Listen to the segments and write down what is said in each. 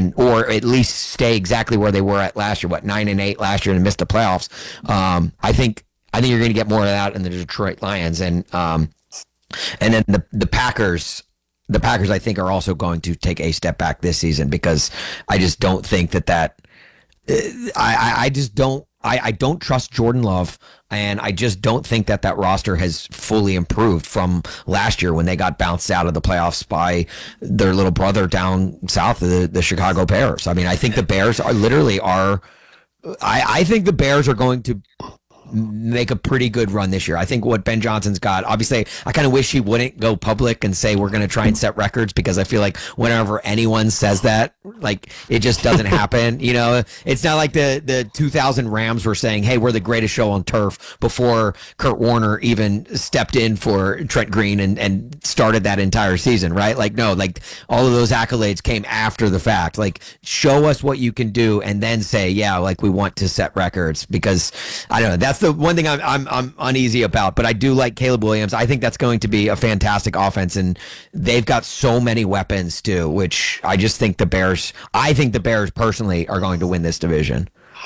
and or at least stay exactly where they were at last year. 9-8 last year and missed the playoffs. I think you're going to get more of that in the Detroit Lions, and then the Packers. The Packers, I think, are also going to take a step back this season because I just don't think that. I just don't. I don't trust Jordan Love, and I just don't think that roster has fully improved from last year when they got bounced out of the playoffs by their little brother down south of the Chicago Bears. I mean, I think the Bears are literally are. I think the Bears are going to make a pretty good run this year. I think what Ben Johnson's got, obviously, I kind of wish he wouldn't go public and say we're going to try and set records, because I feel like whenever anyone says that, like, it just doesn't happen. You know, it's not like the 2000 Rams were saying, hey, we're the greatest show on turf before Kurt Warner even stepped in for Trent Green and started that entire season, right? Like, no, like all of those accolades came after the fact. Like, show us what you can do and then say, yeah, like we want to set records, because I don't know, that's the one thing I'm uneasy about. But I do like Caleb Williams. I think that's going to be a fantastic offense, and they've got so many weapons too, which I just think the Bears personally are going to win this division.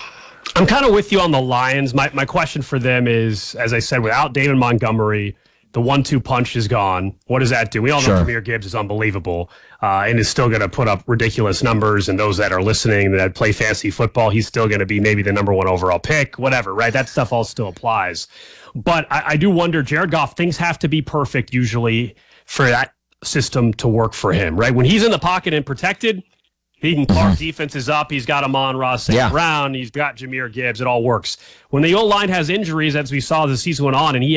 I'm kind of with you on the Lions. My question for them is, as I said, without David Montgomery, the 1-2 punch is gone. What does that do? We all know Jahmyr Gibbs is unbelievable and is still going to put up ridiculous numbers. And those that are listening that play fantasy football, he's still going to be maybe the number 1 overall pick, whatever, right? That stuff all still applies. But I do wonder, Jared Goff, things have to be perfect usually for that system to work for him, right? When he's in the pocket and protected, he can carve defenses up. He's got Amon-Ra St. Brown. He's got Jahmyr Gibbs. It all works. When the O-line has injuries, as we saw as the season went on, and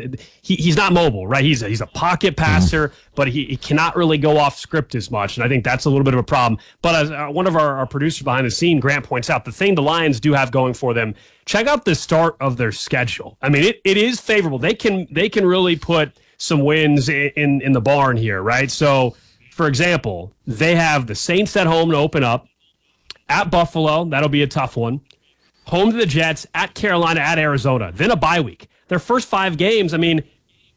he's not mobile, right? He's a pocket passer, but he cannot really go off script as much, and I think that's a little bit of a problem. But as one of our producers behind the scene, Grant, points out, the thing the Lions do have going for them, check out the start of their schedule. I mean, it is favorable. They can really put some wins in the barn here, right? So, for example, they have the Saints at home to open up, at Buffalo, that'll be a tough one, home to the Jets, at Carolina, at Arizona, then a bye week. Their first 5 games, I mean,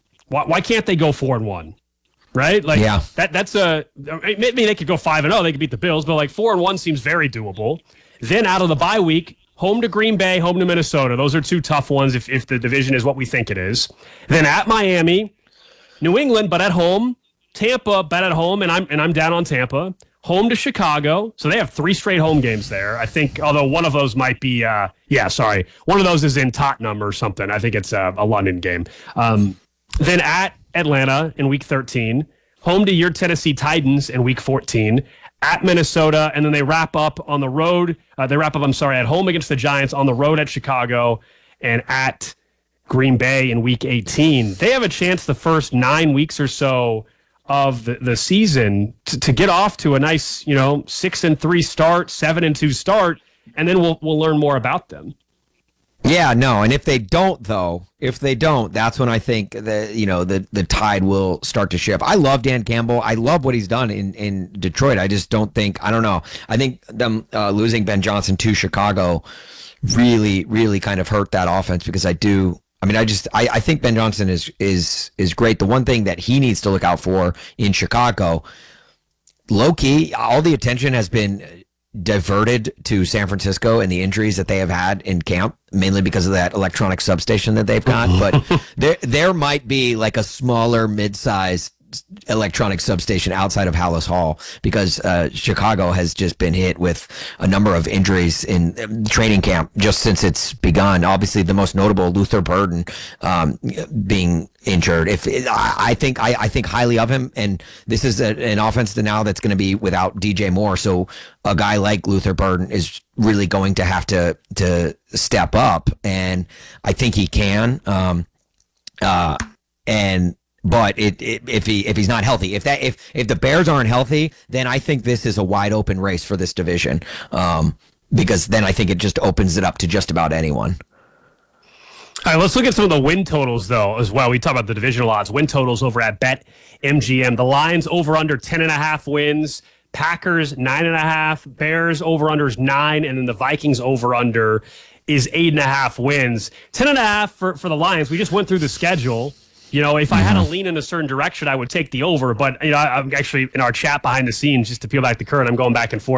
why can't they go 4-1, right? Like, that's maybe they could go 5-0, they could beat the Bills, but like 4-1 seems very doable. Then out of the bye week, home to Green Bay, home to Minnesota. Those are 2 tough ones if the division is what we think it is. Then at Miami, New England, but at home, Tampa, bet at home, and I'm down on Tampa. Home to Chicago, so they have 3 straight home games there. I think, although one of those might be, one of those is in Tottenham or something. I think it's a London game. Then at Atlanta in Week 13, home to your Tennessee Titans in Week 14, at Minnesota, and then they wrap up on the road. At home against the Giants, on the road at Chicago, and at Green Bay in Week 18. They have a chance the first 9 weeks or so of the season to get off to a nice, 6-3 start, 7-2 start, and then we'll learn more about them. Yeah, no, and if they don't, that's when I think the tide will start to shift. I love Dan Campbell. I love what he's done in Detroit. I just don't think, I don't know. I think them losing Ben Johnson to Chicago really, really kind of hurt that offense, because I think Ben Johnson is great. The one thing that he needs to look out for in Chicago, low-key, all the attention has been diverted to San Francisco and the injuries that they have had in camp, mainly because of that electronic substation that they've got. But there might be like a smaller, mid-sized electronic substation outside of Hallis Hall, because Chicago has just been hit with a number of injuries in training camp just since it's begun. Obviously, the most notable, Luther Burden being injured. I think highly of him, and this is an offense now that's going to be without DJ Moore. So a guy like Luther Burden is really going to have to step up, and I think he can. But if he's not healthy, if the Bears aren't healthy, then I think this is a wide open race for this division. Because then I think it just opens it up to just about anyone. All right, let's look at some of the win totals, though, as well. We talk about the divisional odds. Win totals over at BetMGM. The Lions over under 10.5 wins. Packers 9.5. Bears over under is 9, and then the Vikings over under is 8.5 wins. 10.5 for the Lions. We just went through the schedule. If I had to lean in a certain direction, I would take the over. But, I'm actually in our chat behind the scenes, just to peel back the curtain, I'm going back and forth.